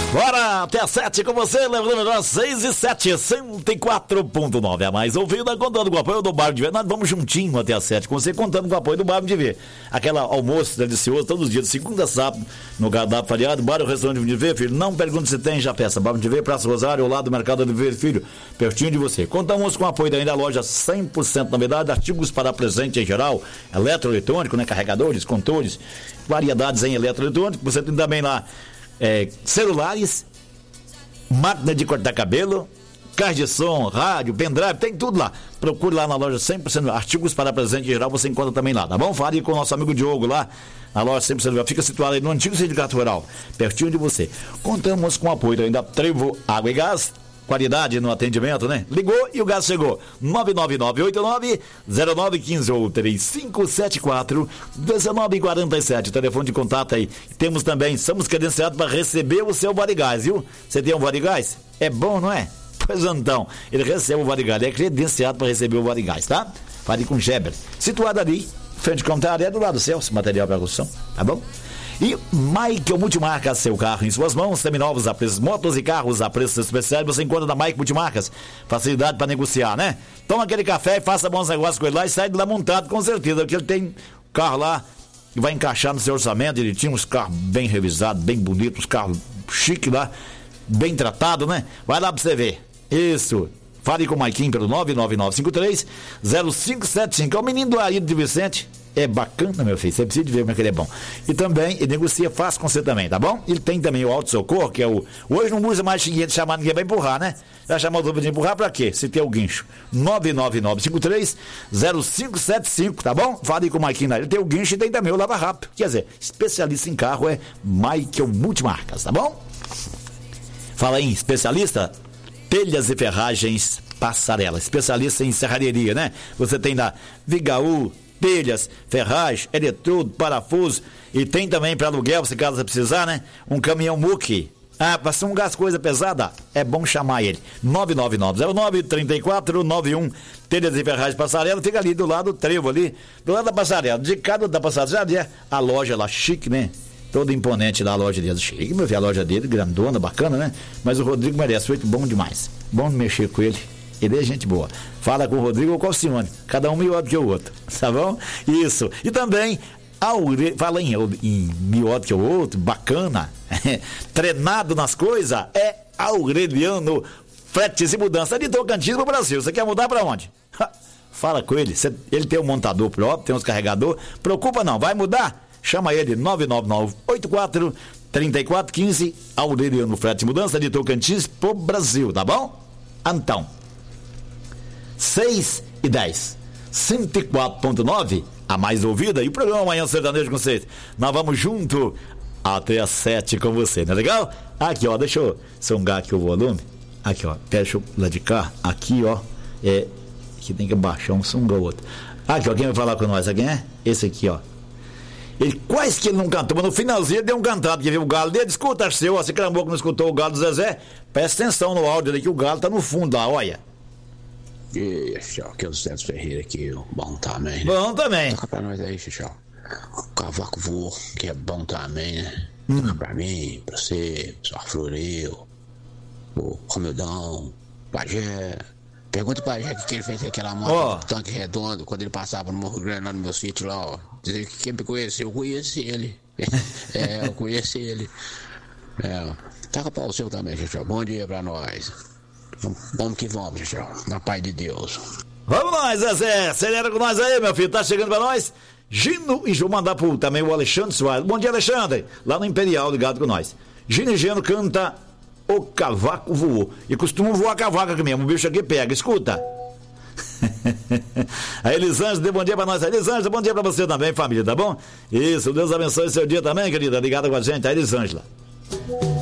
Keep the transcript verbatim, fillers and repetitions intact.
Bora até às sete com você, lembrando nós seis e sete, cento e quatro ponto nove. A mais ouvida, contando com o apoio do Bar de Ver. Nós vamos juntinho até às sete com você, contando com o apoio do Bar de Ver. Aquela almoço delicioso, todos os dias, de segunda a sábado, no cardápio variado, Bar e o Restaurante de Ver, filho. Não pergunte se tem, já peça. Bar de Ver, Praça Rosário, ao lado do Mercado de Ver, filho, pertinho de você. Contamos com o apoio ainda da loja cem por cento novidade, artigos para presente em geral, eletroeletrônico, né, carregadores, contores, variedades em eletroeletrônico. Você tem também lá É, celulares, máquina de cortar cabelo, caixa de som, rádio, pendrive, tem tudo lá. Procure lá na loja cem por cento, artigos para presente em geral, você encontra também lá, tá bom? Fale com o nosso amigo Diogo lá, na loja cem por cento, fica situada aí no antigo sindicato rural, pertinho de você. Contamos com o apoio ainda Trevo Água e Gás, qualidade no atendimento, né? Ligou e o gás chegou. nove nove nove oito nove zero nove um cinco ou três cinco sete quatro um nove quatro sete. Telefone de contato aí. Temos também, somos credenciados para receber o seu Varigás, viu? Você tem um Varigás? É bom, não é? Pois então, ele recebe o Varigás, ele é credenciado para receber o Varigás, tá? Fale com o Geber. Situado ali, frente ao contrário, é do lado do Celso, material para construção, tá bom? E Michael Multimarcas, seu carro em suas mãos, seminovos a preços, motos e carros a preços especiais, você encontra na Michael Multimarcas. Facilidade para negociar, né? Toma aquele café e faça bons negócios com ele lá e sai de lá montado, com certeza, porque ele tem carro lá que vai encaixar no seu orçamento. Ele tinha uns carros bem revisados, bem bonitos, carros chiques lá, bem tratado, né? Vai lá pra você ver. Isso. Fale com o Maiquinho pelo nove nove nove cinco três zero cinco sete cinco. É o menino do Aído de Vicente. É bacana, meu filho, você precisa de ver como é que ele é bom. E também, ele negocia fácil com você também, tá bom? Ele tem também o auto-socorro, que é o... Hoje não usa mais xinguete chamar ninguém pra empurrar, né? Vai chamar o outro pra empurrar pra quê? Se tem o guincho. nove nove nove cinco três zero cinco sete cinco, tá bom? Fale com o Maiquinho, ele tem o guincho e tem também o lava rápido. Quer dizer, especialista em carro é Michael Multimarcas, tá bom? Fala em especialista, telhas e ferragens Passarela, especialista em serralheria, né? Você tem da Vigaú, telhas, ferragem, eletrodo, parafuso, e tem também para aluguel, se caso você precisar, né? Um caminhão muque. Ah, para um gás coisa pesada, é bom chamar ele. nove nove nove zero nove três quatro nove um. Telhas e ferragens Passarela, fica ali do lado do trevo ali, do lado da Passarela, de cada da Passarela, já é a loja lá, chique, né? Todo imponente da loja dele, chique, meu filho, a loja dele, grandona, bacana, né? Mas o Rodrigo merece, foi bom demais. Bom mexer com ele. Ele é gente boa. Fala com o Rodrigo ou com o Alcione. Cada um melhor do que o outro. Tá bom? Isso. E também, Aure... fala em, em melhor do que o outro, bacana. Treinado nas coisas, é Aureliano Fretes e Mudança de Tocantins pro Brasil. Você quer mudar pra onde? Fala com ele. Cê, ele tem um montador próprio, tem uns carregador. Preocupa não, vai mudar? Chama ele nove nove nove oito quatro três quatro um cinco. Aureliano Fretes e Mudança de Tocantins pro Brasil, tá bom? Então, seis e dez, cento e quatro ponto nove, a mais ouvida, e o programa Manhã Sertanejo com vocês. Nós vamos junto até às sete com você, não é legal? Aqui, ó, deixa eu songar aqui o volume. Aqui, ó, fecha lá de cá. Aqui, ó, é. Aqui tem que baixar um som do outro. Aqui, ó, quem vai falar com nós? Quem é? Esse aqui, ó. Ele quase que ele não cantou, mas no finalzinho ele deu um cantado, que viu o galo dele. Escuta, seu, ó, você clamou que não escutou o galo do Zezé. Presta atenção no áudio ali, que o galo tá no fundo lá, olha. E Xixão, que é o Zé Ferreira aqui, bom também, né? Bom também. Toca pra nós aí, Xixão. O cavaco voou, que é bom também, né? Hum. Toca pra mim, pra você, pro Floreu, o Romildão, Pajé. Pergunta pro Pajé que ele fez aquela moto oh. do tanque redondo quando ele passava no Morro Grande lá no meu sítio lá, ó. Dizer que quem me conheceu, eu conheci ele. É, eu conheci ele. É, toca pra o seu também, Xixão. Bom dia pra nós. Vamos que vamos, Xixão. Na paz de Deus. Vamos nós, Zezé. Acelera com nós aí, meu filho. Tá chegando pra nós. Gino e vou mandar pro também o Alexandre Soares. Bom dia, Alexandre. Lá no Imperial, ligado com nós. Gino e Geno canta O Cavaco Voou. E costuma voar cavaco aqui mesmo. O bicho aqui pega. Escuta. A Elisângela, dê bom dia pra nós. Elisângela, bom dia pra você também, família, tá bom? Isso, Deus abençoe seu dia também, querida. Ligada com a gente, a Elisângela.